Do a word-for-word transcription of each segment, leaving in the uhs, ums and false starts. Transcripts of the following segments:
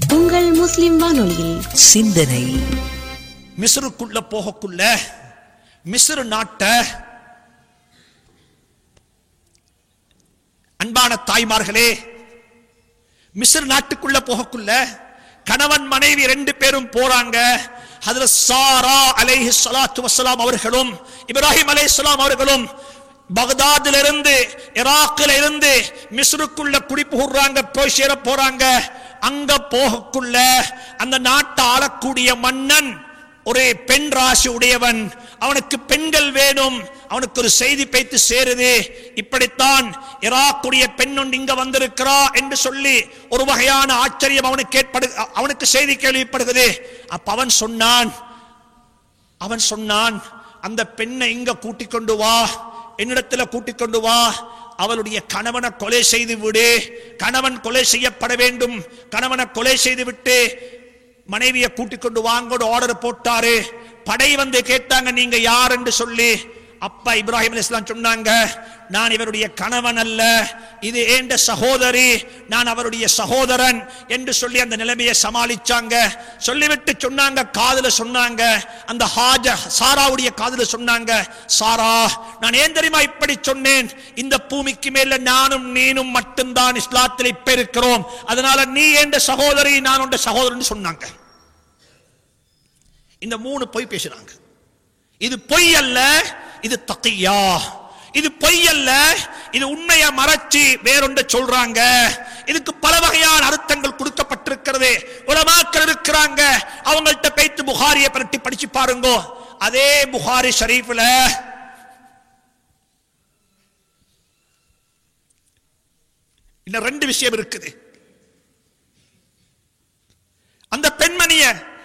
உங்கள் முஸ்லிம் வானொலியில் சிந்தனை. மிஸ்ருக்குள்ள போகக்குள்ள மிஸ்ரு நாட்ட அன்பான தாய்மார்களே, மிஸ்ரு நாட்டுக்குள்ள போகக்குள்ள கணவன் மனைவி ரெண்டு பேரும் போறாங்க. ஹஜ்ரத் சாரா அலைஹி ஸலாத்து வஸ்ஸலாம் அவர்களும் இப்ராஹிம் அலைஹிஸ்ஸலாம் அவர்களும் பக்தாதிலிருந்து ஈராக்கில் இருந்து மிஸ்ருக்குள்ள குடி புகுறாங்க, போய் சேர போறாங்க. அங்க போகக்குள்ள அந்த நாட்டை ஆளக்கூடிய மன்னன் ஒரு பெண் ராசி உடையவன். அவனுக்கு பெண்கள் வேணும். அவனுக்கு ஒரு செய்தி பேத்து சேருது, இப்படித்தான் ஈராக்குடைய பெண் ஒன்று இங்க வந்திருக்கிறா என்று சொல்லி ஒரு வகையான ஆச்சரியம் அவனுக்கு ஏற்படு அவனுக்கு செய்தி கேள்விப்படுகிறது. அப்ப அவன் சொன்னான் அவன் சொன்னான் அந்த பெண்ணை இங்க கூட்டிக் கொண்டு வா, என்னிடத்துல கூட்டிக் கொண்டு வா, அவளுடைய கணவனை கொலை செய்து விடு, கணவன் கொலை செய்யப்பட வேண்டும், கணவனை கொலை செய்து விட்டு மனைவியை கூட்டிக் கொண்டு வாங்க ஆர்டர் போட்டாரு. படை வந்து கேட்டாங்க நீங்க யார் என்று சொல்லி. அப்பா இப்ராஹிம் அலைஹிஸ்ஸலாம் சொன்னாங்க, நான் இவருடைய கணவன் அல்ல, இது ஏண்ட சகோதரி, நான் அவருடைய சகோதரன் என்று சொல்லி அந்த நிலைமையை சமாளிச்சாங்க. சொல்லிவிட்டு சொன்னாங்க, காதுல சொன்னாங்க, அந்த ஹாஜ சாராவுடைய காதுல சொன்னாங்க, சாரா நான் ஏன் தெரியுமா இப்படி சொன்னேன், இந்த பூமிக்கு மேல நானும் நீனும் மட்டும்தான் இஸ்லாத்தில் இப்ப இருக்கிறோம், அதனால நீ ஏண்ட சகோதரி, நான் உண்ட சகோதரன் சொன்னாங்க. இந்த மூணு பொய் பேசுறாங்க. இது பொய் அல்ல, இது தக்கியா. இது பொய் அல்ல, இது உண்மையை மறைச்சி வேறொன்று சொல்றாங்க. இதுக்கு பல வகையான அர்த்தங்கள் கொடுக்கப்பட்டிருக்கிறது. உலமாக்கள் இருக்கிறாங்க, அவங்கள்ட்ட பேச்சு புகாரியை பரட்டி படிச்சு பாருங்க. அதே புகாரி ஷரீஃப்ல இன்னும் ரெண்டு விஷயம் இருக்குது. அந்த பெண்மணிய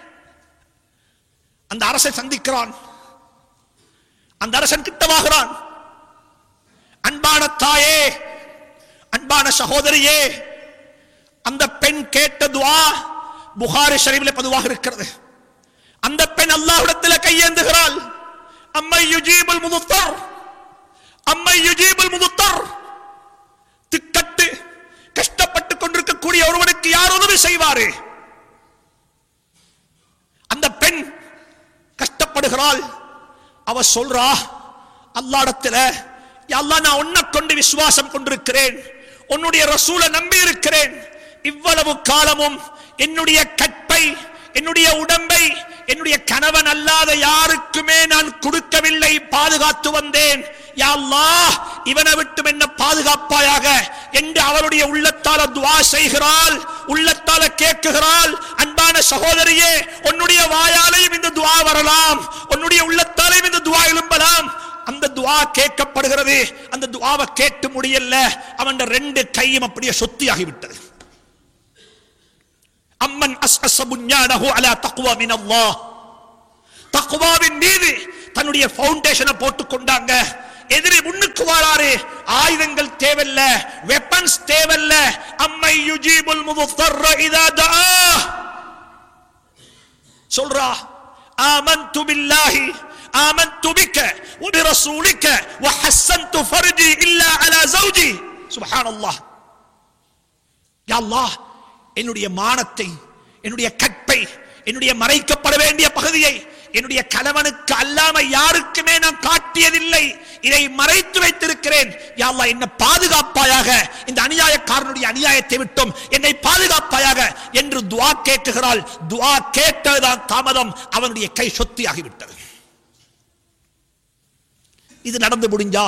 அந்த அரசன் சந்திக்கிறான். அந்த அரசன் கிட்டவாகிறான். அன்பான தாயே, அன்பான சகோதரியே, அந்த பெண் கேட்ட துஆ புகாரி ஷரீஃபில் பதிவாக இருக்கிறது. அந்த பெண் அல்லாஹ்விடத்தில் கையேந்துகிறாள். அம்மை யுஜீபுல் முதுத்தர், அம்மை யுஜீபுல் முதுத்தர், திக்கட்டு கஷ்டப்பட்டு கொண்டிருக்கக்கூடிய ஒருவனுக்கு யார் உதவி செய்வாரு? அந்த பெண் கஷ்டப்படுகிறாள். அவ சொல்றா, அல்லாஹ்விடத்தில் யா அல்லாஹ், நான் உன்னை கொண்டு விசுவாசம் கொண்டிருக்கிறேன், உன்னுடைய ரசூலை நம்பி இருக்கிறேன், இவ்வளவு காலமும் என்னுடைய கற்பை, என்னுடைய உடம்பை என்னுடைய கணவன் அல்லாத யாருக்குமே நான் கொடுக்கவில்லை, பாதுகாத்து வந்தேன். யா அல்லாஹ், இவனை விட்டு என்ன பாதுகாப்பாயாக என்று அவளுடைய உள்ளத்தால துஆ செய்கிறாள், உள்ளத்தால கேட்குகிறாள். அன்பான சகோதரியே, உன்னுடைய வாயாலையும் இந்த துஆ வரலாம், உன்னுடைய உள்ளத்தாலையும் இந்த துஆ எழும்பலாம். அந்த துஆ கேட்கப்படுகிறது. அந்த துஆவை கேட்டு முடியல, அவன் ரெண்டு கையும் அப்படியே சொத்தியாகி விட்டது. அம்மன் அஸ்அஸ புன்யானஹு அலா தக்வா மினல்லாஹ், தக்வாவின் மீது தன்னுடைய ஃபவுண்டேஷனை போட்டுக் கொண்டாங்க. எதிரி முன்னுக்கு வராரு, ஆயுதங்கள் தேவையில்ல, வெப்பன்ஸ் தேவையில்ல. அம்மை யுஜீபுல் முதுத்தர்ர இதா தஆ, சொல்றா, ஆமன்து பில்லாஹி ஆமன்து பிக வ பிரசூலிக வ ஹஸ்ஸன்து ஃபர்ஜி இல்லா அலா ஜௌஜி. சுப்ஹானல்லாஹ். யா அல்லாஹ், என்னுடைய மானத்தை, என்னுடைய கற்பை, என்னுடைய மறைக்கப்பட வேண்டிய பகுதியை என்னுடைய கணவனுக்கு அல்லாம யாருக்குமே நான் காட்டியதில்லை, இதை மறைத்து வைத்திருக்கிறேன். யா அல்லாஹ், என்னை பாதுகாப்பாயாக, இந்த அநியாயக்காரனுடைய அநியாயத்தை விட்டும் என்னை பாதுகாப்பாயாக என்று துஆ கேட்கிறாள். துஆ கேட்டதுதான் தாமதம், அவனுடைய கை சொத்தியாகிவிட்டது. இது நடந்து முடிஞ்சா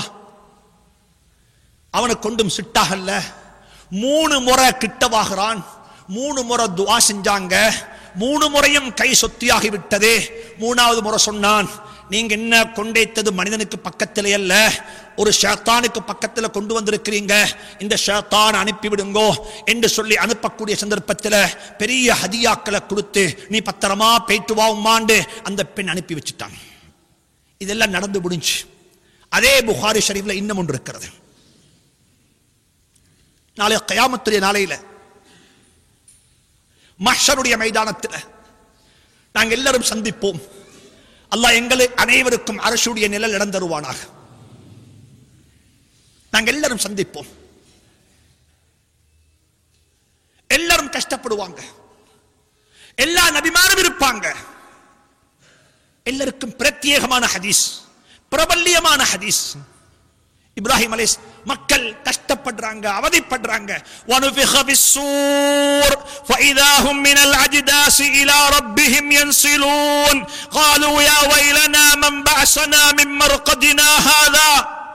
அவனை கொண்டும் சிட்டாகல்ல, மூணு முறை கிட்டவாகிறான், மூணு முறை துஆ செஞ்சாங்க, மூணு முறையும் கை சொத்தியாகி விட்டது. மூணாவது முறை சொன்னான், நீங்க என்ன கொண்டைத்தது மனிதனுக்கு பக்கத்திலே அல்ல, ஒரு ஷைத்தானுக்கு பக்கத்தில் கொண்டு வந்திருக்கிறீங்க, இந்த ஷைத்தான் அனுப்பிவிடுங்கோ என்று சொல்லி அனுப்பக்கூடிய சந்தர்ப்பத்தில் பெரிய ஹதியாக்களை கொடுத்து நீ பத்திரமா போயிட்டு வா உம்மாண்டு அந்த பெண் அனுப்பி வச்சுட்டான். இதெல்லாம் நடந்து முடிஞ்சு. அதே புகாரி ஷரீஃப்ல இன்னும் ஒன்று இருக்கிறது. நாளை கியாமத்துடைய நாளையில மஹ்ஷருடைய மைதானத்தில் நாங்கள் எல்லாரும் சந்திப்போம். அல்லாஹ் எங்களை அனைவருக்கும் அரசுடைய நிழல் இடம் தருவானாக. நாங்கள் எல்லாரும் சந்திப்போம். எல்லாரும் கஷ்டப்படுவாங்க. எல்லா நபிமாரும் இருப்பாங்க. எல்லாருக்கும் பிரத்யேகமான ஹதீஸ், பிரபல்யமான ஹதீஸ். இப்ராஹிம் அலைஹிஸ் மக்கள் கஷ்டப்படுறாங்க, அவதிப்படுறாங்க. وَنُفِخَ بِالصُّورِ فَإِذَا هُمْ مِنَ الْأَجْدَاثِ إِلَى رَبِّهِمْ يَنْسِلُونَ قَالُوا يَا وَيْلَنَا مَنْ بَعَثَنَا مِنْ مَرْقَدِنَا هَذَا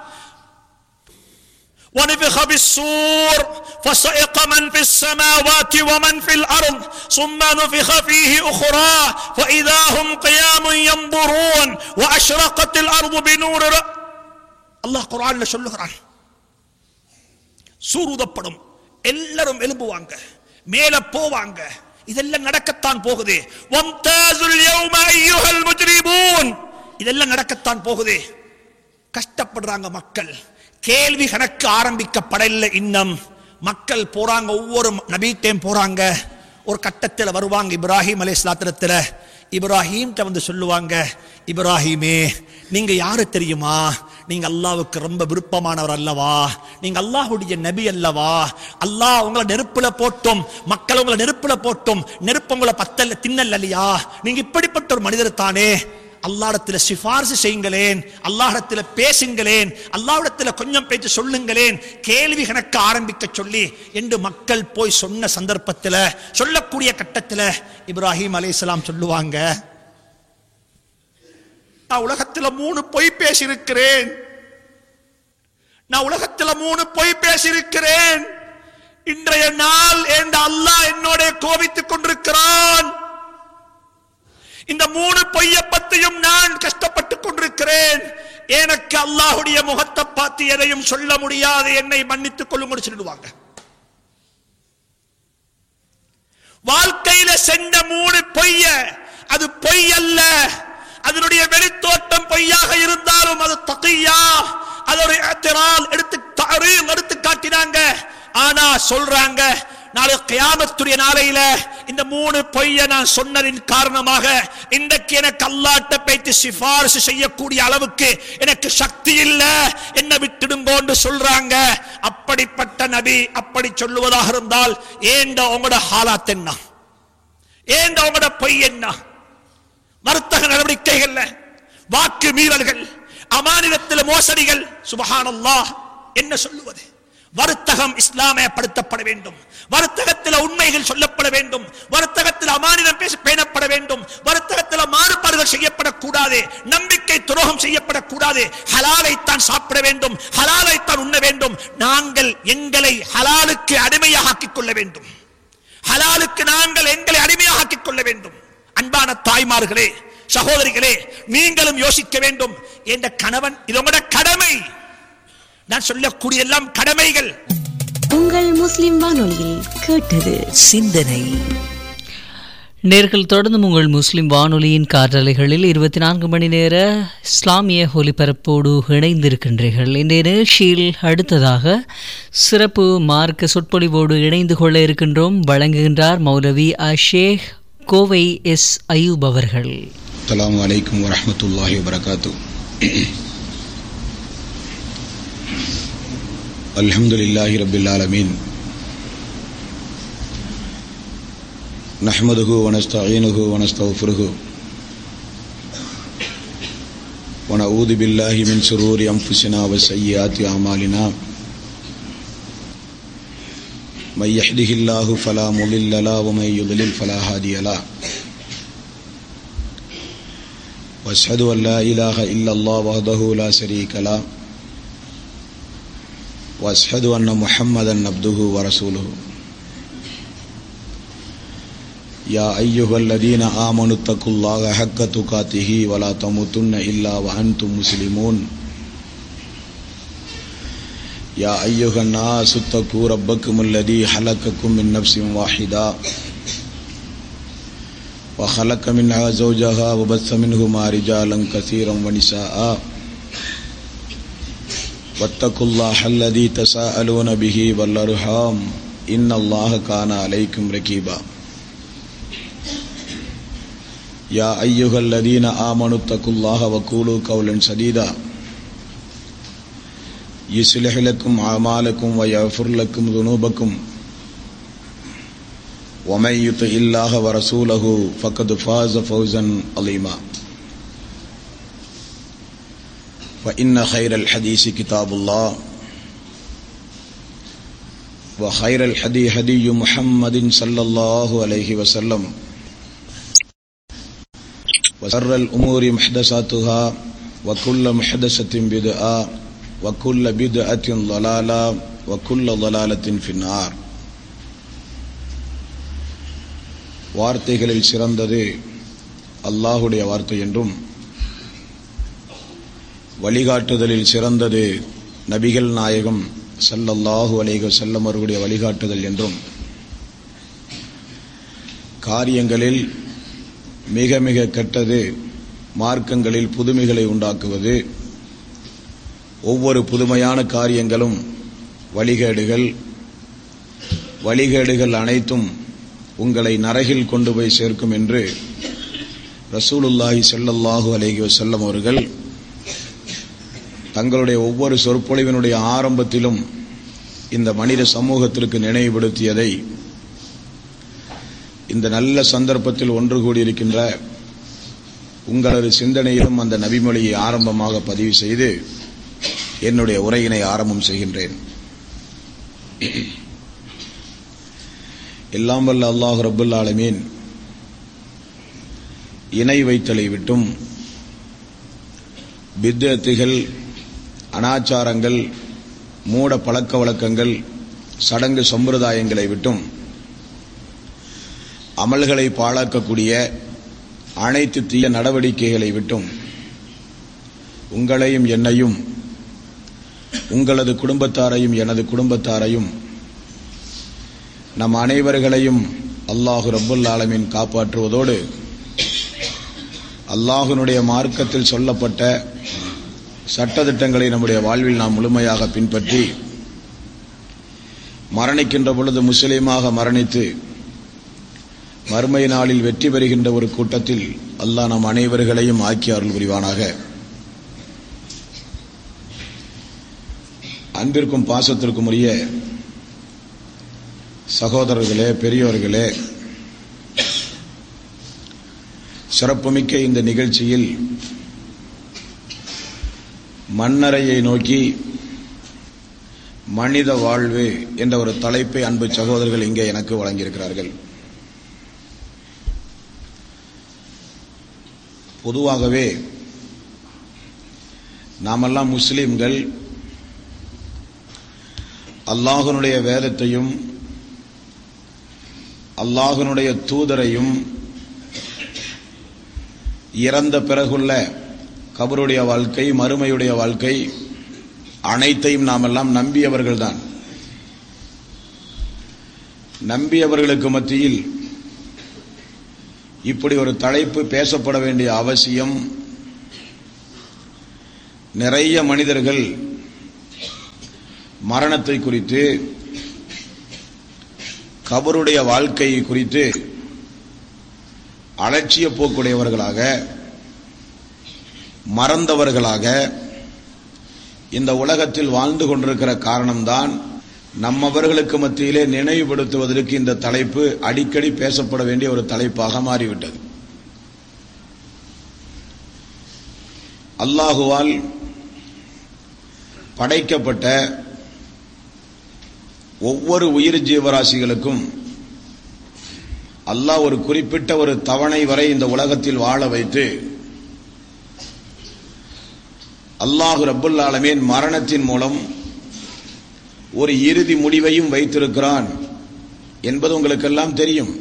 وَنُفِخَ بِالصُّورِ فَصَعِقَ مَنْ فِي السَّمَاوَاتِ وَمَنْ فِي الْأَرْضِ ثُمَّ نُفِخَ فِيهِ أُخْرَى فَإِذَا هُمْ قِيَامٌ يَنْظُرُونَ وَأَشْرَقَتِ الْأَرْضُ بِنُورِ அல்லாஹ் குர்ஆன்ல சொல்லுகிறான், சூருதப்படும், எல்லாரும் எழும்புவாங்க, மேல போவாங்க. இதெல்லாம் நடக்கத்தான் போகுது. வம்தாஸுல் யௌம அய்யுஹல் முஜ்ரிமூன், இதெல்லாம் நடக்கத்தான் போகுது. கஷ்டப்படுறாங்க மக்கள். கேள்வி கணக்கு ஆரம்பிக்கப்படல. இன்னும் மக்கள் போறாங்க, ஒவ்வொரு நபிகிட்டையும் போறாங்க. ஒரு கட்டத்தில் வருவாங்க இப்ராஹிம் அலைஹிஸ்ஸலாத்துல. இப்ராஹிம் வந்து சொல்லுவாங்க, இப்ராஹிமே நீங்க யாரு தெரியுமா? நீங்க அல்லாஹ்வுக்கு ரொம்ப விருப்பமானவர் அல்லவா? நீங்க அல்லாஹ்வுடைய நபி அல்லவா? அல்லாஹ் உங்களை நெருப்புல போட்டும், மக்கள் உங்களை நெருப்புல போட்டும், நெருப்பு உங்களை பத்தல்ல தின்னல் இல்லையா? நீங்க இப்படிப்பட்ட ஒரு மனிதர் தானே. அல்லாஹ்விடத்துல சிபாரிசு செய்யுங்களேன், அல்லாஹ்விடத்துல பேசுங்களேன், அல்லாஹ்விடத்துல கொஞ்சம் பேச்சு சொல்லுங்களேன், கேள்வி கணக்கு ஆரம்பிக்க சொல்லி என்று மக்கள் போய் சொன்ன சந்தர்ப்பத்தில், சொல்லக்கூடிய கட்டத்தில் இப்ராஹிம் அலைஹிஸ்ஸலாம் சொல்லுவாங்க, நான் உலகத்துல மூணு பொய் பேசியிருக்கிறேன், நான் உலகத்துல மூணு பொய் பேசியிருக்கிறேன். இன்றைய நாள் என்ற அல்லாஹ் என்னோட கோபித்துக் கொண்டிருக்கிறான். இந்த மூணு பொய்ய பத்தியும் நான் கஷ்டப்பட்டுக் கொண்டிருக்கிறேன். எனக்கு அல்லாஹ்வுடைய முகத்தை பார்த்து எதையும் சொல்ல முடியாது, என்னை மன்னித்துக் கொள்ளுங்க சொல்லுவாங்க. வாழ்க்கையில சென்ற மூணு பொய்ய, அது பொய் அல்ல, அதனுடைய வெளித்தோட்டம் பொய்யாக இருந்தாலும் அது தகியா, அதோட இஅ்திரால் எடுத்து தரீம் எடுத்து காட்டினாங்க. ஆனா சொல்றாங்க, நாளை கியாமத்துடைய நாளையில இந்த மூணு பொய்ய நான் சொன்னதின் காரணமாக இன்றைக்கு எனக்கு அல்லாஹ்ட்ட போய்ட்டு சிபாரிசு செய்யக்கூடிய அளவுக்கு எனக்கு சக்தி இல்ல, என்ன விட்டுடுங்கோன்னு சொல்றாங்க. அப்படிப்பட்ட நபி அப்படி சொல்லுவதாக இருந்தால் ஏண்ட உங்களோட ஹாலாத் என்ன? ஏண்ட உங்களோட பொய் என்ன? வர்த்தக நடவடிக்கைகள், வாக்கு மீறல்கள், அமானிதத்தில் மோசடிகள், சுப்ஹானல்லாஹ் என்ன சொல்லுவது? வர்த்தகம் இஸ்லாமயப்படுத்தப்பட வேண்டும், வர்த்தகத்தில் உண்மைகள் சொல்லப்பட வேண்டும், வர்த்தகத்தில் அமானிதம் பேச பேணப்பட வேண்டும், வர்த்தகத்தில் மாறுபாடுகள் செய்யப்படக்கூடாது, நம்பிக்கை துரோகம் செய்யப்படக்கூடாது, ஹலாலைத்தான் சாப்பிட வேண்டும், ஹலாலைத்தான் உண்ண வேண்டும். நாங்கள் எங்களை ஹலாலுக்கு அடிமையாக ஆக்கிக் கொள்ள வேண்டும், ஹலாலுக்கு நாங்கள் எங்களை அடிமையாக ஆக்கிக் கொள்ள வேண்டும். அன்பான தாய்மார்களே, சகோதரிகளே, நீங்களும் யோசிக்க வேண்டும். என்ற கணவன், இது உங்களோட கடமை. நான் சொல்லக்கூடிய எல்லாம் கடமைகள். உங்கள் முஸ்லிம் வானொலியில் கேட்டது சிந்தனை. நேர்கள் தொடர்ந்து உங்கள் முஸ்லிம் வானொலியின் காற்றலைகளில் இருபத்தி நான்கு மணி நேர இஸ்லாமிய ஒலிபரப்போடு இணைந்திருக்கின்றீர்கள். இந்த நிகழ்ச்சியில் அடுத்ததாக சிறப்பு மார்க்க சொற்பொழிவோடு இணைந்து கொள்ள இருக்கின்றோம். வழங்குகின்றார் மௌலவி அஷேக் கோவை எஸ் அயூப் அவர்கள். அஸ்ஸலாமு அலைக்கும் வரஹ்மத்துல்லாஹி வபரகாத்துஹு. அல்ஹம்துலில்லாஹி ரப்பில் ஆலமீன். நஹ்மதுஹு வ நஸ்தஈனுஹு வ நஸ்தக்ஃபிருஹு வ நஊது பில்லாஹி மின் ஷுரூரி அன்ஃபுஸினா வ ஸய்யிஆத்தி அமாலினா. மன் யஹ்திஹில்லாஹு ஃபலா முضில்ல லஹு வ மன் யுضلل ஃபலா ஹாதிய லஹு. وأشهد أن لا إله إلا الله وحده لا شريك له وأشهد أن محمدا عبده ورسوله. يا أيها الذين آمنوا اتقوا الله حق تقاته ولا تموتن إلا وأنتم مسلمون. يا أيها الناس اتقوا ربكم الذي خلقكم من نفس واحدة وخلق منها زوجها وبث منهما رجالا كثيرا ونساء واتقوا الله الذي تساءلون به والأرحام إن الله كان عليكم رقيبا. يا أيها الذين آمنوا اتقوا الله وقولوا قولا سديدا يصلح لكم أعمالكم ويغفر لكم ذنوبكم ومن يطع الله ورسوله فقد فاز فوزا عظيما فإن خير الحديث كتاب الله وخير الهدي هدي محمد صلى الله عليه وسلم وشر الأمور محدثاتها وكل محدثة بدعة وكل بدعة ضلالة وكل ضلالة في النار. வார்த்தைகளில் சிறந்தது அல்லாஹுடைய வார்த்தை என்றும் வழிகாட்டுதலில் சிறந்தது நபிகள் நாயகம் ஸல்லல்லாஹு அலைஹி வஸல்லம் அவர்களுடைய வழிகாட்டுதல் என்றும் காரியங்களில் மிக மிக கெட்டது மார்க்கங்களில் புதுமைகளை உண்டாக்குவது, ஒவ்வொரு புதுமையான காரியங்களும் வழிகேடுகள், வழிகேடுகள் அனைத்தும் உங்களை நரகில் கொண்டு போய் சேர்க்கும் என்று ரசூலுல்லாஹி ஸல்லல்லாஹு அலைஹி வஸல்லம் அவர்கள் தங்களுடைய ஒவ்வொரு சொற்பொழிவினுடைய ஆரம்பத்திலும் இந்த மனித சமூகத்திற்கு நினைவுபடுத்தியதை இந்த நல்ல சந்தர்ப்பத்தில் ஒன்று கூடியிருக்கின்ற உங்களது சிந்தனையிலும் அந்த நபிமொழியை ஆரம்பமாக பதிவு செய்து என்னுடைய உரையினை ஆரம்பம் செய்கின்றேன். எல்லாம் வல்ல அல்லாஹ் ரப்புல் ஆலமீன் இணை வைத்தலை விட்டும் பித்அத்துகள், அனாச்சாரங்கள், மூட பழக்க வழக்கங்கள், சடங்கு சம்பிரதாயங்களை விட்டும் அமல்களை பாழாக்கக்கூடிய அனைத்து தீய நடவடிக்கைகளை விட்டும் உங்களையும் என்னையும், உங்களது குடும்பத்தாரையும் எனது குடும்பத்தாரையும், நம் அனைவர்களையும் அல்லாஹு ரப்புல் ஆலமீன் காப்பாற்றுவதோடு அல்லாஹ்வினுடைய மார்க்கத்தில் சொல்லப்பட்ட சட்டதிட்டங்களை நம்முடைய வாழ்வில் நாம் முழுமையாக பின்பற்றி மரணிக்கின்ற பொழுது முஸ்லீமாக மரணித்து மறுமை நாளில் வெற்றி பெறுகின்ற ஒரு கூட்டத்தில் அல்லாஹ் நம் அனைவர்களையும் ஆக்கி அருள் புரிவானாக. அன்பிற்கும் பாசத்திற்கும் உரிய சகோதரர்களே, பெரியோர்களே, சிறப்புமிக்க இந்த நிகழ்ச்சியில் மண்ணறையை நோக்கி மனித வாழ்வு என்ற ஒரு தலைப்பை அன்பு சகோதரர்கள் இங்கே எனக்கு வழங்கியிருக்கிறார்கள். பொதுவாகவே நாமெல்லாம் முஸ்லிம்கள் அல்லாஹ்வினுடைய வேதத்தையும் அல்லாஹ்வினுடைய தூதரையும் இறந்த பிறகுள்ள கபருடைய வாழ்க்கை, மறுமையுடைய வாழ்க்கை அனைத்தையும் நாமெல்லாம் நம்பியவர்கள்தான். நம்பியவர்களுக்கு மத்தியில் இப்படி ஒரு தலைப்பு பேசப்பட வேண்டிய அவசியம், நிறைய மனிதர்கள் மரணத்தை குறித்து, கபருடைய வாழ்க்கையை குறித்து அலட்சிய போக்குடையவர்களாக, மறந்தவர்களாக இந்த உலகத்தில் வாழ்ந்து கொண்டிருக்கிற காரணம்தான் நம்மவர்களுக்கு மத்தியிலே நினைவுபடுத்துவதற்கு இந்த தலைப்பு அடிக்கடி பேசப்பட வேண்டிய ஒரு தலைப்பாக மாறிவிட்டது. அல்லாஹுவால் படைக்கப்பட்ட ஒவ்வொரு உயிர் ஜீவராசிகளுக்கும் அல்லாஹ் ஒரு குறிப்பிட்ட ஒரு தவணை வரை இந்த உலகத்தில் வாழ வைத்து அல்லாஹ் ரப்புல் ஆலமீன் மரணத்தின் மூலம் ஒரு இறுதி முடிவையும் வைத்திருக்கிறான் என்பது உங்களுக்கெல்லாம் தெரியும்.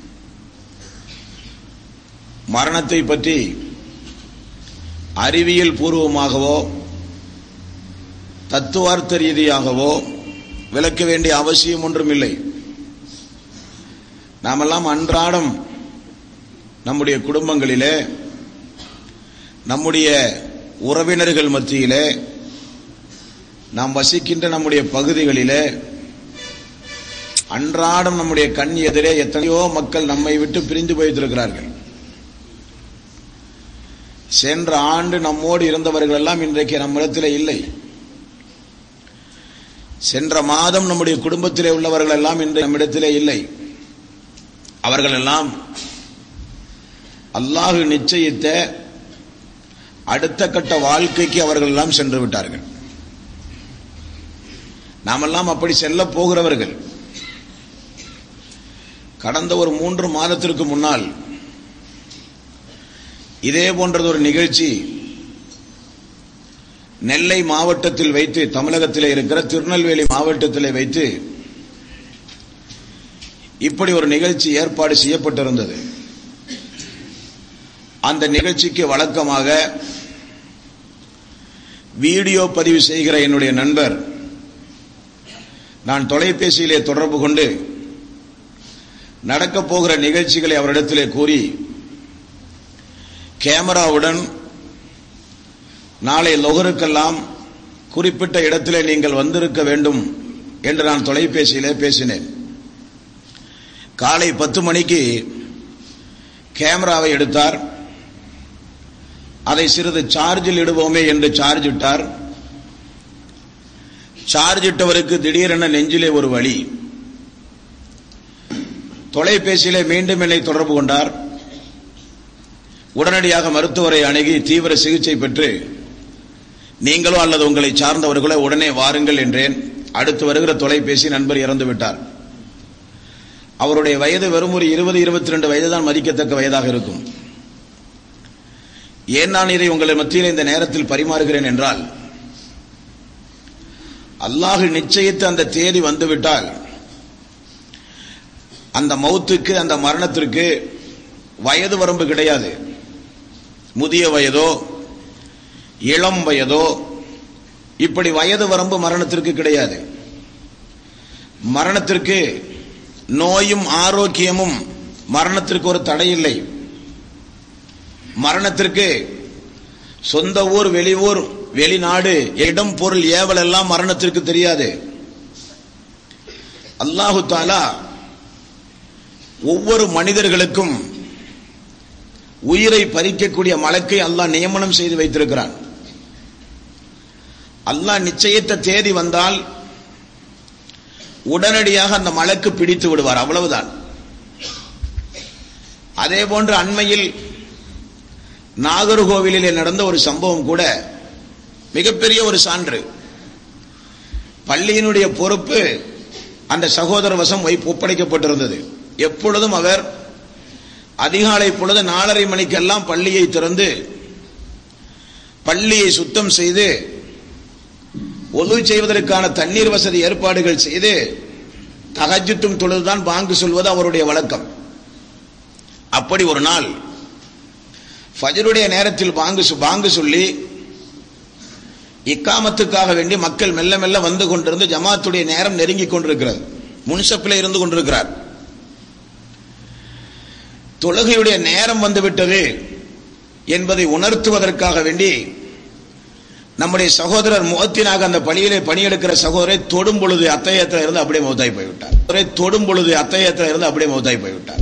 மரணத்தை பற்றி அறிவியல் பூர்வமாகவோ தத்துவார்த்த ரீதியாகவோ விளக்க வேண்டிய அவசியம் ஒன்றும் இல்லை. நாமெல்லாம் அன்றாடம் நம்முடைய குடும்பங்களிலே, நம்முடைய உறவினர்கள் மத்தியிலே, நாம் வசிக்கின்ற நம்முடைய பகுதிகளிலே அன்றாடம் நம்முடைய கண் எதிரே எத்தனையோ மக்கள் நம்மை விட்டு பிரிந்து போய்த்திருக்கிறார்கள். சென்ற ஆண்டு நம்மோடு இருந்தவர்கள் எல்லாம் இன்றைக்கு நம்மிடத்திலே இல்லை. சென்ற மாதம் நம்முடைய குடும்பத்திலே உள்ளவர்கள் எல்லாம் இன்றைக்கு நம்மிடத்திலே இல்லை. அவர்கள் எல்லாம் அல்லாஹ் நிச்சயித்த அடுத்த கட்ட வாழ்க்கைக்கு அவர்கள் எல்லாம் சென்று விட்டார்கள். நாமெல்லாம் அப்படி செல்ல போகிறவர்கள். கடந்த ஒரு மூன்று மாதத்திற்கு முன்னால் இதே போன்றது ஒரு நிகழ்ச்சி நெல்லை மாவட்டத்தில் வைத்து, தமிழகத்தில் இருக்கிற திருநெல்வேலி மாவட்டத்தில் வைத்து இப்படி ஒரு நிகழ்ச்சி ஏற்பாடு செய்யப்பட்டிருந்தது. அந்த நிகழ்ச்சிக்கு வழக்கமாக வீடியோ பதிவு செய்கிற என்னுடைய நண்பர் நான் தொலைபேசியிலே தொடர்பு கொண்டு நடக்கப் போகிற நிகழ்ச்சிகளை அவரிடத்திலே கூறி, கேமராவுடன் நாளை லொகருக்கெல்லாம் குறிப்பிட்ட இடத்திலே நீங்கள் வந்திருக்க வேண்டும் என்று நான் தொலைபேசியிலே பேசினேன். காலை பத்து மணிக்கு கேமராவை எடுத்தார். அதை சிறிது சார்ஜில் இடுவோமே என்று சார்ஜ் இட்டார். சார்ஜ் இட்டவருக்கு திடீரென நெஞ்சிலே ஒரு வலி. தொலைபேசியிலே மீண்டும் என்னை தொடர்பு கொண்டார். உடனடியாக மருத்துவரை அணுகி தீவிர சிகிச்சை பெற்று நீங்களோ அல்லது உங்களை சார்ந்தவர்களோ உடனே வாருங்கள் என்றேன். அடுத்து வருகிற தொலைபேசி நண்பர் இறந்து விட்டார். அவருடைய வயது வெறும் ஒரு இருபது இருபத்தி ரெண்டு வயதுதான் மதிக்கத்தக்க வயதாக இருக்கும். ஏன் நான் இதை உங்களை மத்தியில் இந்த நேரத்தில் பரிமாறுகிறேன் என்றால், அல்லாஹ் நிச்சயித்து அந்த தேதி வந்துவிட்டால் அந்த மௌத்துக்கு, அந்த மரணத்திற்கு வயது வரம்பு கிடையாது. முதிய வயதோ இளம் வயதோ இப்படி வயது வரம்பு மரணத்திற்கு கிடையாது. மரணத்திற்கு நோயும் ஆரோக்கியமும் மரணத்திற்கு ஒரு தடை இல்லை. மரணத்திற்கு சொந்த ஊர், வெளியூர், வெளிநாடு, இடம், பொருள், ஏவல் எல்லாம் மரணத்திற்கு தெரியாது. அல்லாஹு தஆலா ஒவ்வொரு மனிதர்களுக்கும் உயிரை பறிக்கக்கூடிய மலக்கை அல்லாஹ் நியமனம் செய்து வைத்திருக்கிறான். அல்லாஹ் நிச்சயித்த தேதி வந்தால் உடனடியாக அந்த மலக்கு பிடித்து விடுவார், அவ்வளவுதான். அதே போன்று அண்மையில் நாகர்கோவிலிலே நடந்த ஒரு சம்பவம் கூட மிகப்பெரிய ஒரு சான்று. பள்ளியினுடைய பொறுப்பு அந்த சகோதர வசம் ஒப்படைக்கப்பட்டிருந்தது. எப்பொழுதும் அவர் அதிகாலை பொழுது நாலரை மணிக்கெல்லாம் பள்ளியை திறந்து பள்ளியை சுத்தம் செய்து ஒது செய்வதற்கான தண்ணீர் வசதி ஏற்பாடுகள் செய்து தஹஜ்ஜுத்தும் தொழுதுதான் பாங்கு சொல்வது அவருடைய வழக்கம். அப்படி ஒரு நாள் ஃபஜ்ருடைய நேரத்தில் பாங்கு பாங்கு சொல்லி இக்காமத்துக்காக வேண்டி மக்கள் மெல்ல மெல்ல வந்து கொண்டிருந்து ஜமாத்துடைய நேரம் நெருங்கிக் கொண்டிருக்கிறது. முன்சப்பில் இருந்து கொண்டிருக்கிறார். தொழுகையுடைய நேரம் வந்துவிட்டது என்பதை உணர்த்துவதற்காக வேண்டி நம்முடைய சகோதரர் முஅத்தினாக அந்த பணியிலே பணியெடுக்கிற சகோதரை தொடும் பொழுது அத்தையத்தில் இருந்து அப்படியே மௌத்தாய் போய்விட்டார். தொடும் பொழுது அத்தையத்தில் இருந்து அப்படியே மௌத்தாய் போய்விட்டார்.